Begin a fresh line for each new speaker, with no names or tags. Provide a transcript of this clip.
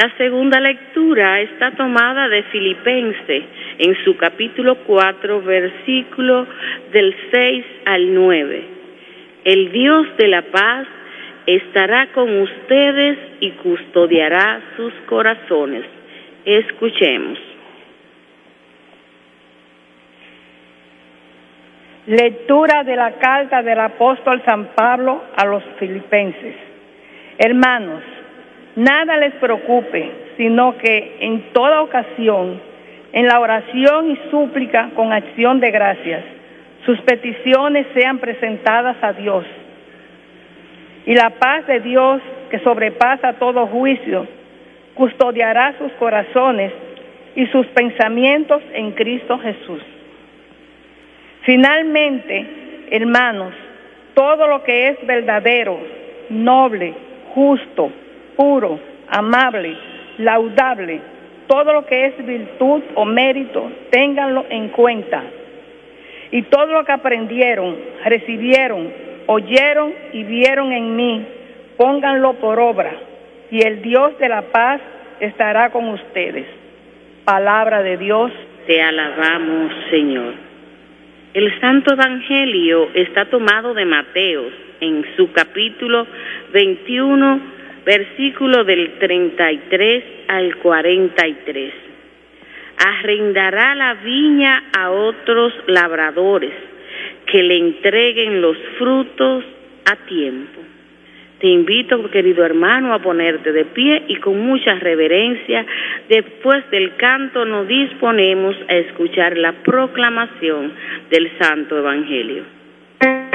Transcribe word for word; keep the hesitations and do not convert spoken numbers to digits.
La segunda lectura está tomada de Filipenses en su capítulo cuatro, versículo del seis al nueve. El Dios de la paz estará con ustedes y custodiará sus corazones. Escuchemos.
Lectura de la carta del apóstol San Pablo a los filipenses. Hermanos, nada les preocupe, sino que en toda ocasión, en la oración y súplica con acción de gracias, sus peticiones sean presentadas a Dios. Y la paz de Dios, que sobrepasa todo juicio, custodiará sus corazones y sus pensamientos en Cristo Jesús. Finalmente, hermanos, todo lo que es verdadero, noble, justo, puro, amable, laudable, todo lo que es virtud o mérito, ténganlo en cuenta. Y todo lo que aprendieron, recibieron, oyeron y vieron en mí, pónganlo por obra, y el Dios de la paz estará con ustedes. Palabra de Dios.
Te alabamos, Señor. El Santo Evangelio está tomado de Mateo en su capítulo veintiuno, versículo del treinta y tres al cuarenta y tres. Arrendará la viña a otros labradores que le entreguen los frutos a tiempo. Te invito, querido hermano, a ponerte de pie y con mucha reverencia, después del canto, nos disponemos a escuchar la proclamación del Santo Evangelio.